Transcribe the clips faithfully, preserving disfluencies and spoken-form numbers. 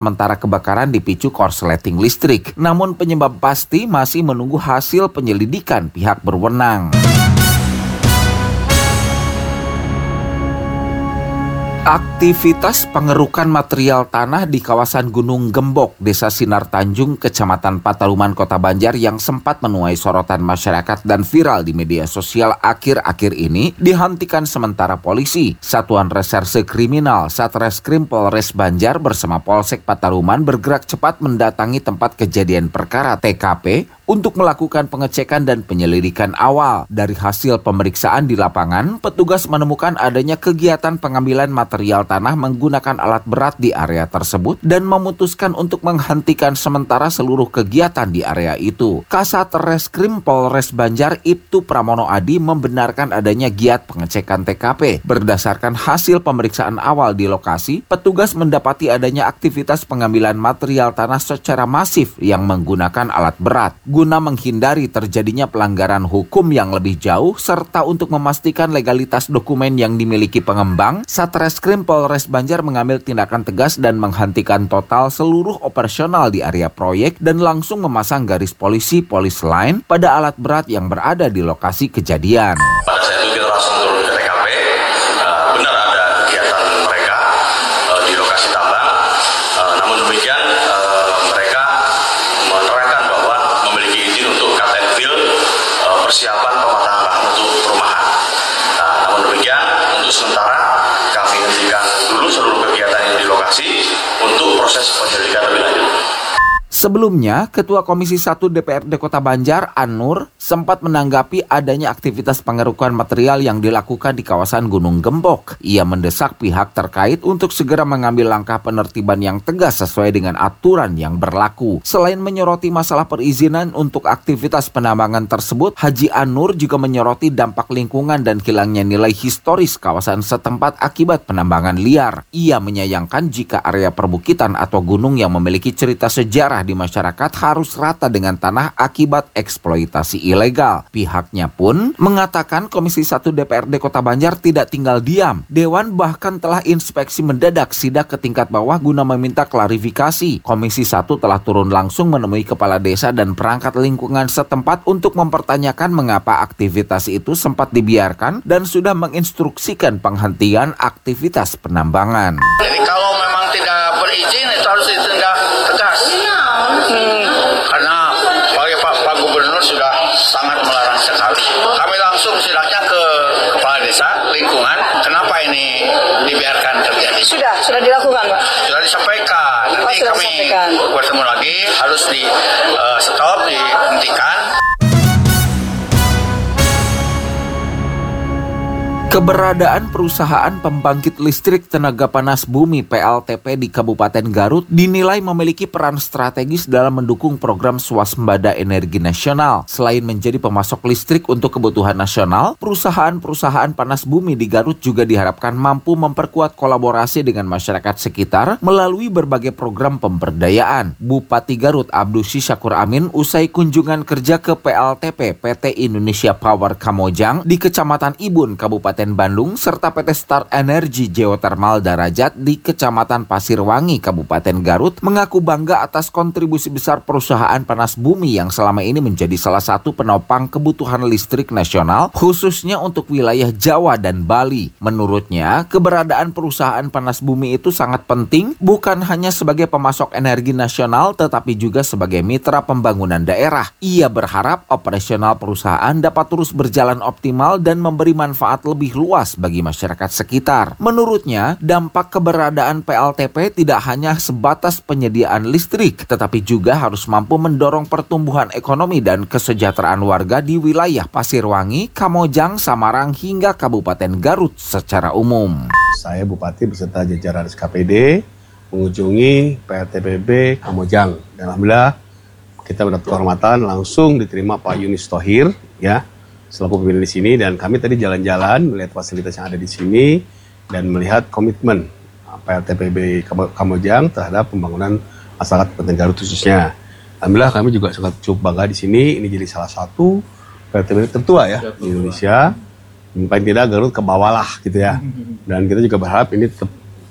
Sementara kebakaran dipicu korsleting listrik. Namun penyebab pasti masih menunggu hasil penyelidikan pihak berwenang. Aktivitas pengerukan material tanah di kawasan Gunung Gembok, Desa Sinar Tanjung, Kecamatan Pataluman, Kota Banjar yang sempat menuai sorotan masyarakat dan viral di media sosial akhir-akhir ini dihentikan sementara polisi. Satuan Reserse Kriminal Satreskrim Polres Banjar bersama Polsek Pataluman bergerak cepat mendatangi tempat kejadian perkara T K P untuk melakukan pengecekan dan penyelidikan awal. Dari hasil pemeriksaan di lapangan, petugas menemukan adanya kegiatan pengambilan material tanah menggunakan alat berat di area tersebut dan memutuskan untuk menghentikan sementara seluruh kegiatan di area itu. Kasat Reskrim Polres Banjar Ibtu Pramono Adi membenarkan adanya giat pengecekan T K P. Berdasarkan hasil pemeriksaan awal di lokasi, petugas mendapati adanya aktivitas pengambilan material tanah secara masif yang menggunakan alat berat. Guna menghindari terjadinya pelanggaran hukum yang lebih jauh serta untuk memastikan legalitas dokumen yang dimiliki pengembang, Satreskrim Polres Banjar mengambil tindakan tegas dan menghentikan total seluruh operasional di area proyek dan langsung memasang garis polisi polis line pada alat berat yang berada di lokasi kejadian. Pada saat itu kita langsung turun ke T K P, uh, benar ada kegiatan mereka uh, di lokasi tambang, uh, namun demikian uh, mereka menerangkan bahwa memiliki izin untuk cut and fill, uh, persiapan pematangan lahan untuk perumahan. Nah, namun demikian untuk sementara kami hentikan dulu seluruh kegiatan yang di lokasi untuk proses penyelidikan lebih lanjut. Sebelumnya, Ketua Komisi satu D P R D Kota Banjar, An-Nur, sempat menanggapi adanya aktivitas pengerukan material yang dilakukan di kawasan Gunung Gembok. Ia mendesak pihak terkait untuk segera mengambil langkah penertiban yang tegas sesuai dengan aturan yang berlaku. Selain menyoroti masalah perizinan untuk aktivitas penambangan tersebut, Haji An-Nur juga menyoroti dampak lingkungan dan hilangnya nilai historis kawasan setempat akibat penambangan liar. Ia menyayangkan jika area perbukitan atau gunung yang memiliki cerita sejarah di masyarakat harus rata dengan tanah akibat eksploitasi ilegal. Pihaknya pun mengatakan Komisi satu D P R D Kota Banjar tidak tinggal diam. Dewan bahkan telah inspeksi mendadak sidak ke tingkat bawah guna meminta klarifikasi. Komisi satu telah turun langsung menemui kepala desa dan perangkat lingkungan setempat untuk mempertanyakan mengapa aktivitas itu sempat dibiarkan dan sudah menginstruksikan penghentian aktivitas penambangan. Jadi kalau memang tidak berizin itu harus ditindak tegas. Hmm, karena Pak, Pak Gubernur sudah sangat melarang sekali. Kami langsung sidaknya ke kepala desa lingkungan. Kenapa ini dibiarkan terjadi? Sudah, sudah dilakukan, Pak. Sudah disampaikan. Nanti oh, sudah kami disampaikan. bertemu lagi harus di uh, stop, dihentikan. Keberadaan perusahaan pembangkit listrik tenaga panas bumi P L T P di Kabupaten Garut dinilai memiliki peran strategis dalam mendukung program swasembada energi nasional. Selain menjadi pemasok listrik untuk kebutuhan nasional, perusahaan-perusahaan panas bumi di Garut juga diharapkan mampu memperkuat kolaborasi dengan masyarakat sekitar melalui berbagai program pemberdayaan. Bupati Garut Abdusi Syakur Amin usai kunjungan kerja ke P L T P P T Indonesia Power Kamojang di Kecamatan Ibun, Kabupaten Bandung, serta P T Star Energi Geothermal Darajat di Kecamatan Pasirwangi, Kabupaten Garut, mengaku bangga atas kontribusi besar perusahaan panas bumi yang selama ini menjadi salah satu penopang kebutuhan listrik nasional, khususnya untuk wilayah Jawa dan Bali. Menurutnya, keberadaan perusahaan panas bumi itu sangat penting, bukan hanya sebagai pemasok energi nasional, tetapi juga sebagai mitra pembangunan daerah. Ia berharap operasional perusahaan dapat terus berjalan optimal dan memberi manfaat lebih luas bagi masyarakat sekitar. Menurutnya, dampak keberadaan P L T P tidak hanya sebatas penyediaan listrik, tetapi juga harus mampu mendorong pertumbuhan ekonomi dan kesejahteraan warga di wilayah Pasirwangi, Kamojang, Samarang, hingga Kabupaten Garut secara umum. Saya Bupati beserta jajaran S K P D mengunjungi P L T P B Kamojang. Dan alhamdulillah kita mendapat kehormatan langsung diterima Pak Yunis Thohir, ya, selaku pemimpin di sini, dan kami tadi jalan-jalan melihat fasilitas yang ada di sini dan melihat komitmen P L T P B Kamojang terhadap pembangunan masyarakat Kabupaten Garut khususnya. Alhamdulillah kami juga sangat cukup bangga di sini. Ini jadi salah satu P L T P B tertua ya di Indonesia. Paling tidak Garut ke bawah lah gitu ya. Dan kita juga berharap ini tetap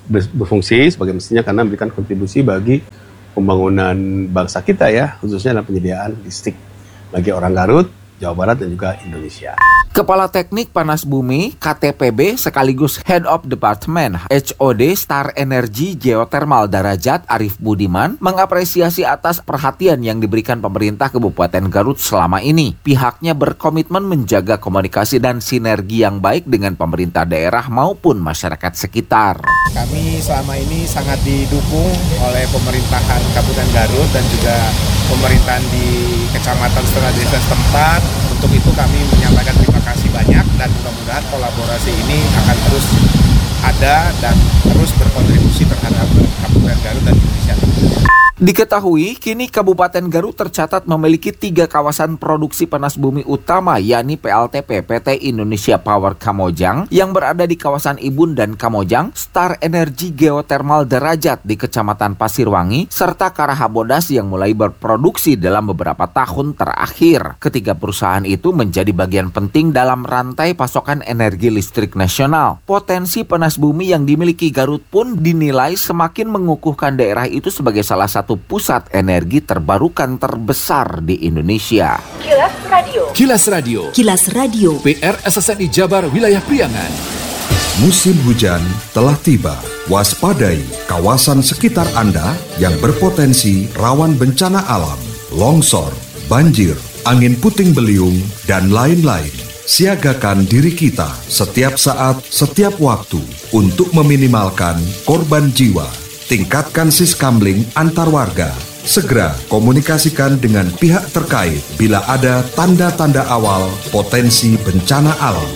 berfungsi sebagai mestinya karena memberikan kontribusi bagi pembangunan bangsa kita ya, khususnya dalam penyediaan listrik bagi orang Garut, Jawa Barat, dan juga Indonesia. Kepala Teknik Panas Bumi K T P B sekaligus Head of Department H O D Star Energy Geothermal Darajat Arif Budiman mengapresiasi atas perhatian yang diberikan pemerintah Kabupaten Garut selama ini. Pihaknya berkomitmen menjaga komunikasi dan sinergi yang baik dengan pemerintah daerah maupun masyarakat sekitar. Kami selama ini sangat didukung oleh pemerintahan Kabupaten Garut dan juga pemerintahan di kecamatan setengah desa setempat. Untuk itu kami menyampaikan terima kasih banyak dan mudah-mudahan kolaborasi ini akan terus ada dan terus berkontribusi terhadap Kabupaten Garut dan Indonesia. Diketahui, kini Kabupaten Garut tercatat memiliki tiga kawasan produksi panas bumi utama, yakni P L T P P T Indonesia Power Kamojang yang berada di kawasan Ibun dan Kamojang, Star Energy Geothermal Darajat di Kecamatan Pasirwangi, serta Karahabodas yang mulai berproduksi dalam beberapa tahun terakhir. Ketiga perusahaan itu menjadi bagian penting dalam rantai pasokan energi listrik nasional. Potensi panas bumi yang dimiliki Garut pun dinilai semakin mengukuhkan daerah itu sebagai salah satu pusat energi terbarukan terbesar di Indonesia. Kilas Radio. Kilas Radio. Kilas Radio. P R S S N I Jabar Wilayah Priangan. Musim hujan telah tiba. Waspadai kawasan sekitar Anda yang berpotensi rawan bencana alam, longsor, banjir, angin puting beliung, dan lain-lain. Siagakan diri kita setiap saat, setiap waktu untuk meminimalkan korban jiwa. Tingkatkan siskamling antar warga. Segera komunikasikan dengan pihak terkait bila ada tanda-tanda awal potensi bencana alam.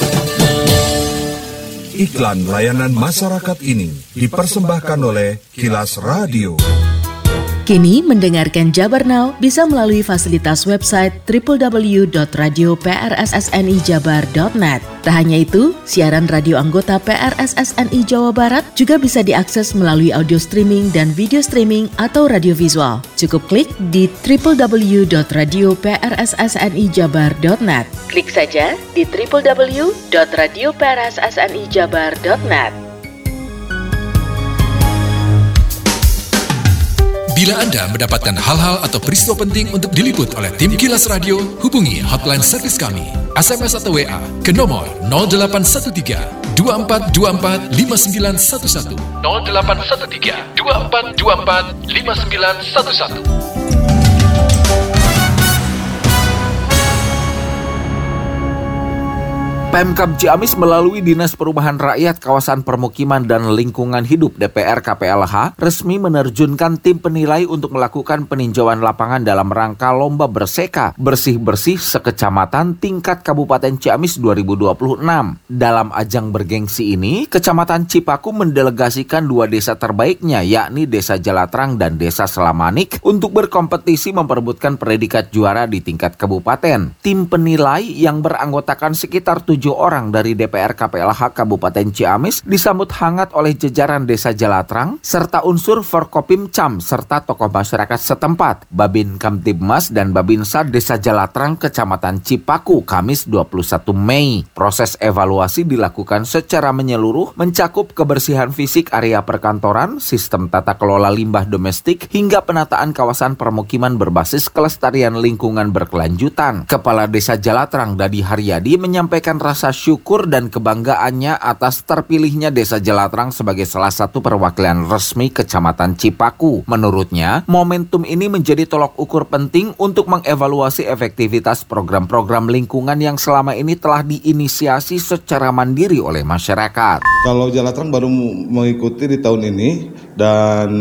Iklan layanan masyarakat ini dipersembahkan oleh Kilas Radio. Kini mendengarkan Jabar Now bisa melalui fasilitas website w w w dot radio p r s s n i jabar dot net. Tak hanya itu, siaran radio anggota P R S S N I Jawa Barat juga bisa diakses melalui audio streaming dan video streaming atau radio visual. Cukup klik di w w w dot radio p r s s n i jabar dot net. Klik saja di w w w dot radio p r s s n i jabar dot net. Bila Anda mendapatkan hal-hal atau peristiwa penting untuk diliput oleh tim Kilas Radio, hubungi hotline servis kami, S M S atau W A ke nomor nol delapan satu tiga dua empat dua empat lima sembilan satu satu nol delapan satu tiga dua empat dua empat lima sembilan satu satu. Pemkab Ciamis melalui Dinas Perumahan Rakyat Kawasan Permukiman dan Lingkungan Hidup D P R K P L H resmi menerjunkan tim penilai untuk melakukan peninjauan lapangan dalam rangka Lomba Berseka Bersih-Bersih Sekecamatan tingkat Kabupaten Ciamis dua ribu dua puluh enam. Dalam ajang bergengsi ini, Kecamatan Cipaku mendelegasikan dua desa terbaiknya, yakni Desa Jalatrang dan Desa Selamanik, untuk berkompetisi memperebutkan predikat juara di tingkat kabupaten. Tim penilai yang beranggotakan sekitar tujuh orang dari D P R K P L H Kabupaten Ciamis disambut hangat oleh jajaran Desa Jalatrang serta unsur Forkopimcam serta tokoh masyarakat setempat, Babin Kamtibmas dan Babinsa Desa Jalatrang Kecamatan Cipaku Kamis dua puluh satu Mei. Proses evaluasi dilakukan secara menyeluruh, mencakup kebersihan fisik area perkantoran, sistem tata kelola limbah domestik hingga penataan kawasan permukiman berbasis kelestarian lingkungan berkelanjutan. Kepala Desa Jalatrang Dadi Haryadi menyampaikan rasa syukur dan kebanggaannya atas terpilihnya Desa Jalatrang sebagai salah satu perwakilan resmi Kecamatan Cipaku. Menurutnya, momentum ini menjadi tolok ukur penting untuk mengevaluasi efektivitas program-program lingkungan yang selama ini telah diinisiasi secara mandiri oleh masyarakat. Kalau Jalatrang baru mengikuti di tahun ini dan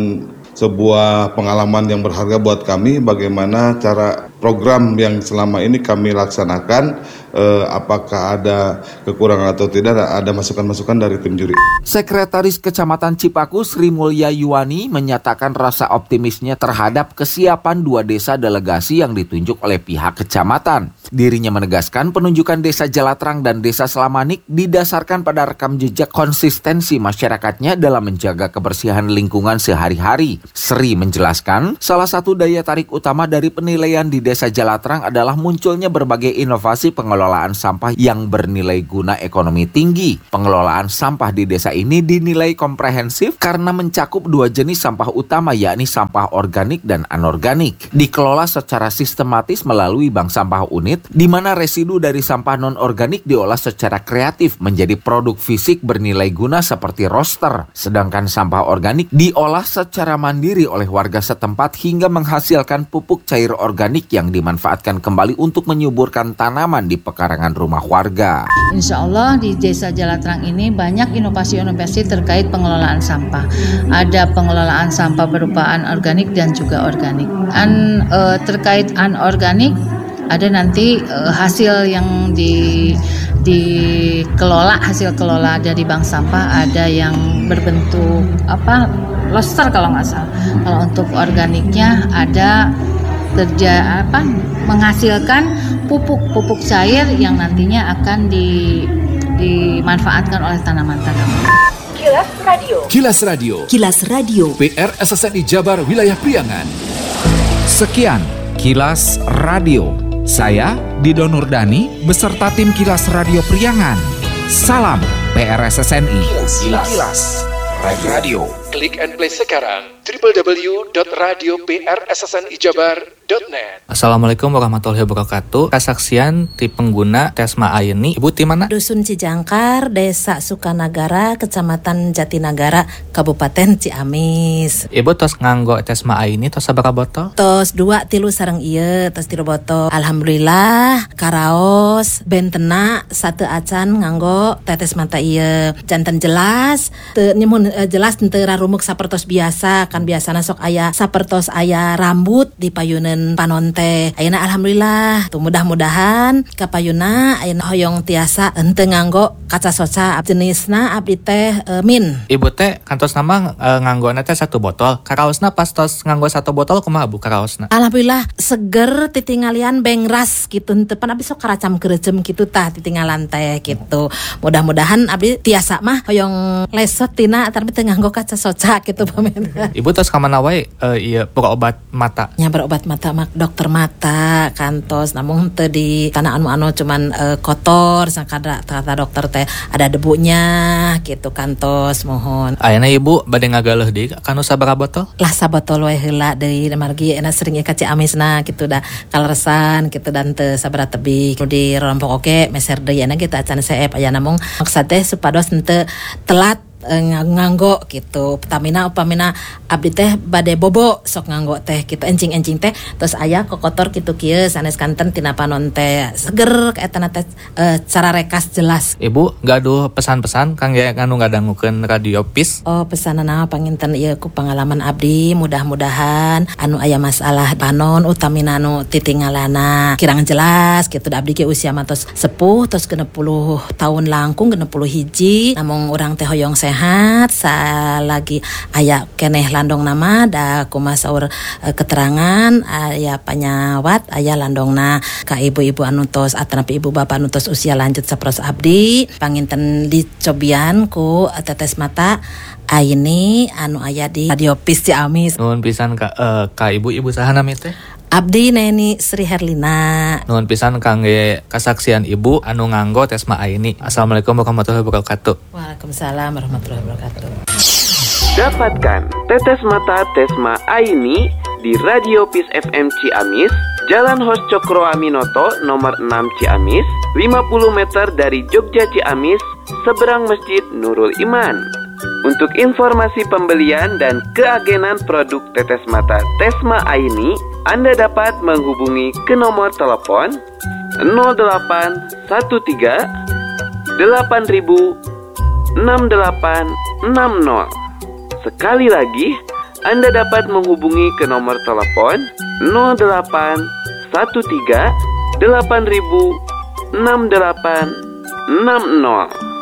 sebuah pengalaman yang berharga buat kami bagaimana cara program yang selama ini kami laksanakan, eh, apakah ada kekurangan atau tidak, ada masukan-masukan dari tim juri. Sekretaris Kecamatan Cipaku Sri Mulya Yuwani menyatakan rasa optimisnya terhadap kesiapan dua desa delegasi yang ditunjuk oleh pihak kecamatan. Dirinya menegaskan penunjukan Desa Jalatrang dan Desa Selamanik didasarkan pada rekam jejak konsistensi masyarakatnya dalam menjaga kebersihan lingkungan sehari-hari. Sri menjelaskan, salah satu daya tarik utama dari penilaian di Desa Jalatrang adalah munculnya berbagai inovasi pengelolaan sampah yang bernilai guna ekonomi tinggi. Pengelolaan sampah di desa ini dinilai komprehensif karena mencakup dua jenis sampah utama, yakni sampah organik dan anorganik. Dikelola secara sistematis melalui bank sampah unit, di mana residu dari sampah non-organik diolah secara kreatif menjadi produk fisik bernilai guna seperti roster. Sedangkan sampah organik diolah secara mandiri oleh warga setempat hingga menghasilkan pupuk cair organik yang dimanfaatkan kembali untuk menyuburkan tanaman di pekarangan rumah warga. Insya Allah di Desa Jalatrang ini banyak inovasi-inovasi terkait pengelolaan sampah. Ada pengelolaan sampah berupa anorganik dan juga organik. An, e, terkait anorganik ada nanti e, hasil yang di dikelola, hasil kelola dari bank sampah ada yang berbentuk apa loster kalau nggak salah. Kalau untuk organiknya ada terja apa menghasilkan pupuk-pupuk cair yang nantinya akan di, dimanfaatkan oleh tanaman-tanaman. Kilas Radio. Kilas Radio. Kilas Radio. P R S S N I Jabar Wilayah Priangan. Sekian Kilas Radio. Saya Dido Nurdani beserta tim Kilas Radio Priangan. Salam P R S S N I. Kilas, Kilas. Radio. Klik and play sekarang w w w dot radio p r s s n i jabar dot net. Assalamualaikum warahmatullahi wabarakatuh. Kesaksian ti pengguna Tesma Aini. Ibu di mana? Dusun Cijangkar, Desa Sukanagara, Kecamatan Jatinagara, Kabupaten Ciamis. Ibu tos nganggo Tesma Aini tos sabaraha botol? Tos dua tilu sareng ieu, tos tilu botol. Alhamdulillah, karaos bentena satu acan nganggo tetes mata ieu. Janten jelas, teu nyemun uh, jelas teu rarumuk sapertos biasa, kan biasana sok aya sapertos aya rambut di payuneun panon teh. Ayeuna alhamdulillah, tuh mudah-mudahan ka payuna ayeuna hoyong tiasa henteu nganggo kaca soca jenisna abdi teh e, min. Ibu teh kantos nama e, nganggona teh satu botol. Karaosna pas tos nganggo satu botol kumaha Bu karaosna? Alhamdulillah seger titingalian bengras gitu, henteu pan abdi sok karacam keureuceum kitu tah titinggalan teh gitu. Mudah-mudahan abdi tiasa mah hoyong lesot tina tapi teu nganggo kaca soca gitu pamen. Ibu tos ka mana wae e, ieu berobat mata? Nya berobat mata mak dokter mata kantos, namun teu di tanah anu-anu cuman e, kotor sakada kata dokter teh ada debunya gitu kantos mohon. Ayeuna Ibu bade ngagaleuh deui kanu sabaraha botol? Lah sabotol we heula deui margi enak sering ka Ciamisna gitu dah kaleresan gitu dan teu sabaraha tebih di rompok oke meser deui ena kita acan seep aya namung maksud teh supados henteu telat nganggo gitu. Pertamina upamina abdi teh bade bobo sok nganggo teh gitu encing-encing teh terus aya kokotor kitu kieu sanes kanten tina panon teh seger kaetana teh e, cara rekas jelas. Ibu gaduh pesan-pesan kangge anu ngadangukeun radio Pis? Oh pesanana panginten ieu ku pengalaman abdi, mudah-mudahan anu aya masalah panon utamina anu titinggalana kirang jelas gitu. Abdi ge usia matos sepuh terus genep puluh tahun langkung genep puluh hiji namung urang teh hoyong sehat salagi aya keneh landong nama da kumaha saur e, keterangan aya panyawat aya landongna ka ibu-ibu anu tos atanapi ibu bapak anu tos usia lanjut saperos abdi panginten dicobian ku tetes mata Aini anu aya di radio Pis Ciamis. Nuhun pisan ka uh, ka ibu-ibu saha nami teh? Abdi Neni Sri Herlina. Nuhun pisan kangge kasaksian ibu anu nganggo Tesma Aini. Assalamualaikum warahmatullahi wabarakatuh. Waalaikumsalam warahmatullahi wabarakatuh. Dapatkan tetes mata Tesma Aini di Radio Pis F M Ciamis, Jalan Hos Cokro Aminoto nomor enam Ciamis, lima puluh meter dari Jogja Ciamis, seberang Masjid Nurul Iman. Untuk informasi pembelian dan keagenan produk tetes mata Tesma Aini, Anda dapat menghubungi ke nomor telepon nol delapan satu tiga delapan ribu enam delapan enam nol. Sekali lagi, Anda dapat menghubungi ke nomor telepon nol delapan satu tiga delapan ribu enam delapan enam nol.